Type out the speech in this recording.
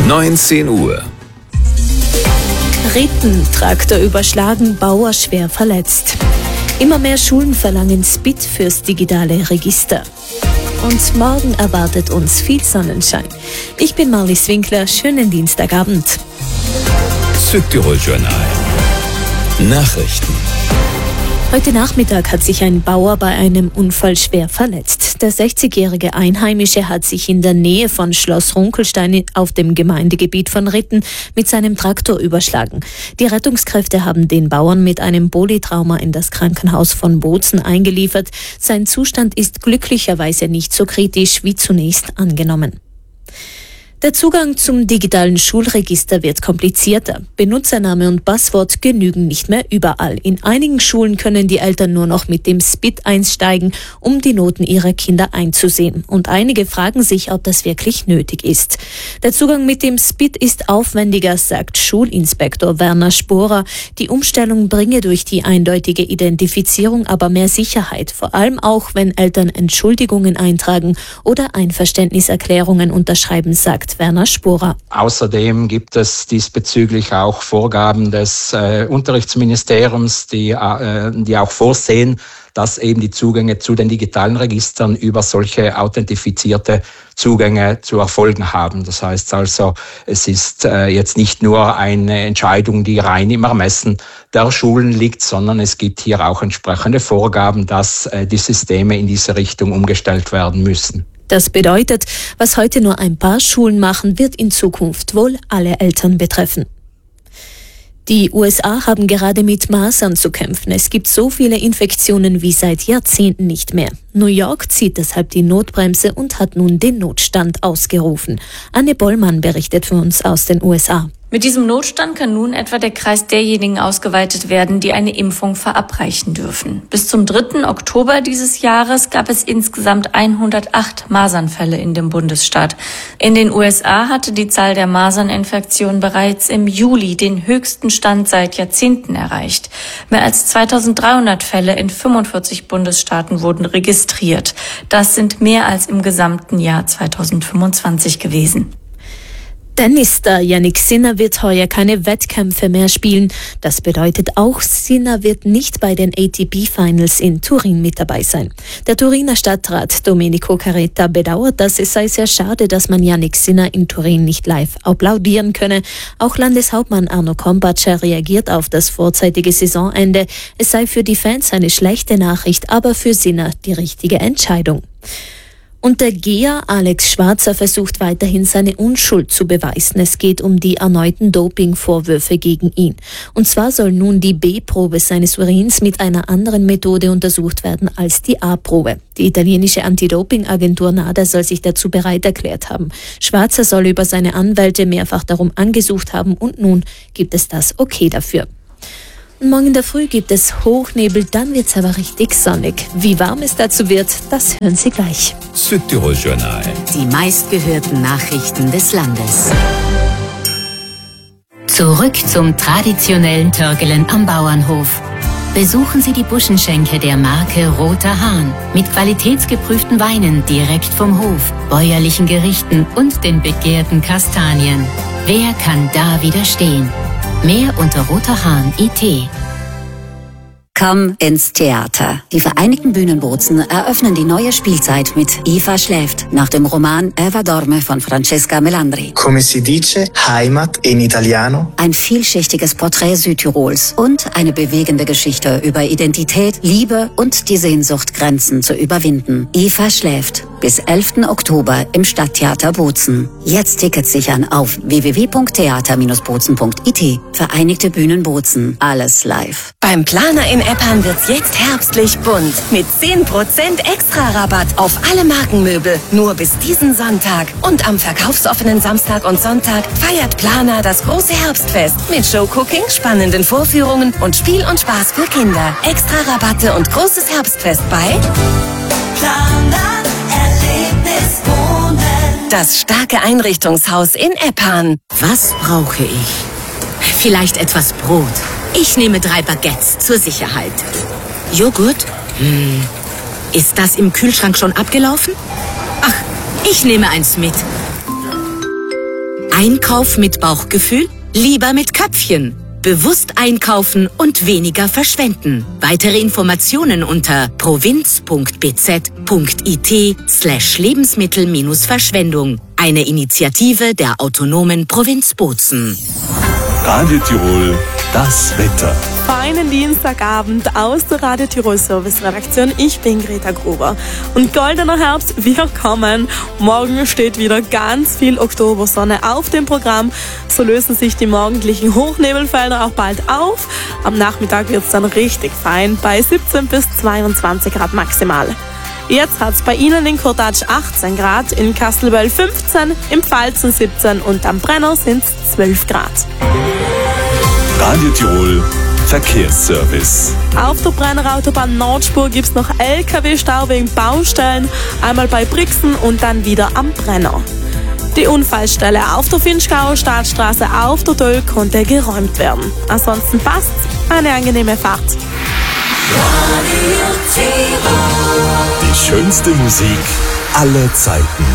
19 Uhr. Ritten, Traktor überschlagen, Bauer schwer verletzt. Immer mehr Schulen verlangen SPID fürs digitale Register. Und morgen erwartet uns viel Sonnenschein. Ich bin Marlies Winkler, schönen Dienstagabend. Südtirol-Journal. Nachrichten. Heute Nachmittag hat sich ein Bauer bei einem Unfall schwer verletzt. Der 60-jährige Einheimische hat sich in der Nähe von Schloss Runkelstein auf dem Gemeindegebiet von Ritten mit seinem Traktor überschlagen. Die Rettungskräfte haben den Bauern mit einem Polytrauma in das Krankenhaus von Bozen eingeliefert. Sein Zustand ist glücklicherweise nicht so kritisch wie zunächst angenommen. Der Zugang zum digitalen Schulregister wird komplizierter. Benutzername und Passwort genügen nicht mehr überall. In einigen Schulen können die Eltern nur noch mit dem SPID einsteigen, um die Noten ihrer Kinder einzusehen. Und einige fragen sich, ob das wirklich nötig ist. Der Zugang mit dem SPID ist aufwendiger, sagt Schulinspektor Werner Sporer. Die Umstellung bringe durch die eindeutige Identifizierung aber mehr Sicherheit. Vor allem auch, wenn Eltern Entschuldigungen eintragen oder Einverständniserklärungen unterschreiben, sagt Werner Sporer. Außerdem gibt es diesbezüglich auch Vorgaben des Unterrichtsministeriums, die auch vorsehen, dass eben die Zugänge zu den digitalen Registern über solche authentifizierte Zugänge zu erfolgen haben. Das heißt also, es ist jetzt nicht nur eine Entscheidung, die rein im Ermessen der Schulen liegt, sondern es gibt hier auch entsprechende Vorgaben, dass die Systeme in diese Richtung umgestellt werden müssen. Das bedeutet, was heute nur ein paar Schulen machen, wird in Zukunft wohl alle Eltern betreffen. Die USA haben gerade mit Masern zu kämpfen. Es gibt so viele Infektionen wie seit Jahrzehnten nicht mehr. New York zieht deshalb die Notbremse und hat nun den Notstand ausgerufen. Anne Bollmann berichtet für uns aus den USA. Mit diesem Notstand kann nun etwa der Kreis derjenigen ausgeweitet werden, die eine Impfung verabreichen dürfen. Bis zum 3. Oktober dieses Jahres gab es insgesamt 108 Masernfälle in dem Bundesstaat. In den USA hatte die Zahl der Maserninfektionen bereits im Juli den höchsten Stand seit Jahrzehnten erreicht. Mehr als 2300 Fälle in 45 Bundesstaaten wurden registriert. Das sind mehr als im gesamten Jahr 2025 gewesen. Tennisstar Jannik Sinner wird heuer keine Wettkämpfe mehr spielen. Das bedeutet auch, Sinner wird nicht bei den ATP-Finals in Turin mit dabei sein. Der Turiner Stadtrat Domenico Caretta bedauert, dass es sei sehr schade, dass man Jannik Sinner in Turin nicht live applaudieren könne. Auch Landeshauptmann Arno Kompatscher reagiert auf das vorzeitige Saisonende. Es sei für die Fans eine schlechte Nachricht, aber für Sinner die richtige Entscheidung. Und der Geher Alex Schwarzer versucht weiterhin seine Unschuld zu beweisen. Es geht um die erneuten Dopingvorwürfe gegen ihn. Und zwar soll nun die B-Probe seines Urins mit einer anderen Methode untersucht werden als die A-Probe. Die italienische Anti-Doping-Agentur NADA soll sich dazu bereit erklärt haben. Schwarzer soll über seine Anwälte mehrfach darum angesucht haben und nun gibt es das Okay dafür. Morgen in der Früh gibt es Hochnebel, dann wird es aber richtig sonnig. Wie warm es dazu wird, das hören Sie gleich. Südtirol-Journal. Die meistgehörten Nachrichten des Landes. Zurück zum traditionellen Törgelen am Bauernhof. Besuchen Sie die Buschenschenke der Marke Roter Hahn mit qualitätsgeprüften Weinen direkt vom Hof, bäuerlichen Gerichten und den begehrten Kastanien. Wer kann da widerstehen? Mehr unter roterhahn.it. Komm ins Theater. Die Vereinigten Bühnen Bozen eröffnen die neue Spielzeit mit Eva schläft, nach dem Roman Eva dorme von Francesca Melandri. Come si dice Heimat in Italiano? Ein vielschichtiges Porträt Südtirols und eine bewegende Geschichte über Identität, Liebe und die Sehnsucht, Grenzen zu überwinden. Eva schläft. Bis 11. Oktober im Stadttheater Bozen. Jetzt Tickets sichern auf www.theater-bozen.it. Vereinigte Bühnen Bozen. Alles live. Beim Planer in Eppan wird's jetzt herbstlich bunt. Mit 10% extra Rabatt auf alle Markenmöbel. Nur bis diesen Sonntag. Und am verkaufsoffenen Samstag und Sonntag feiert Planer das große Herbstfest. Mit Showcooking, spannenden Vorführungen und Spiel und Spaß für Kinder. Extra Rabatte und großes Herbstfest bei Planer. Das starke Einrichtungshaus in Eppan. Was brauche ich? Vielleicht etwas Brot. Ich nehme 3 Baguettes zur Sicherheit. Joghurt? Ist das im Kühlschrank schon abgelaufen? Ach, ich nehme eins mit. Einkauf mit Bauchgefühl? Lieber mit Köpfchen. Bewusst einkaufen und weniger verschwenden. Weitere Informationen unter provinz.bz.it/Lebensmittel-Verschwendung. Eine Initiative der autonomen Provinz Bozen. Radio Tirol, das Wetter. Feinen Dienstagabend aus der Radio Tirol Service Redaktion. Ich bin Greta Gruber. Und goldener Herbst, wir kommen. Morgen steht wieder ganz viel Oktobersonne auf dem Programm. So lösen sich die morgendlichen Hochnebelfelder auch bald auf. Am Nachmittag wird es dann richtig fein bei 17 bis 22 Grad maximal. Jetzt hat's bei Ihnen in Kurtatsch 18 Grad, in Kastelbell 15, im Pfalzen 17 und am Brenner sind's 12 Grad. Radio Tirol Verkehrsservice. Auf der Brenner Autobahn Nordspur gibt's noch LKW-Stau wegen Baustellen, einmal bei Brixen und dann wieder am Brenner. Die Unfallstelle auf der Finchgauer Staatsstraße auf der Döll konnte geräumt werden. Ansonsten passt's, eine angenehme Fahrt. Die schönste Musik aller Zeiten.